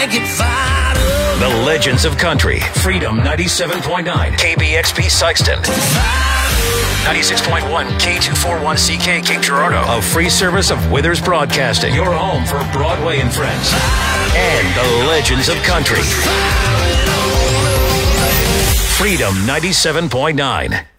I get fired up. The Legends of Country. Freedom 97.9. KBXP Sykeston. 96.1 K241CK Cape Girardeau. A free service of Withers Broadcasting. Your home for Broadway and Friends. And the Legends of Country. Freedom 97.9.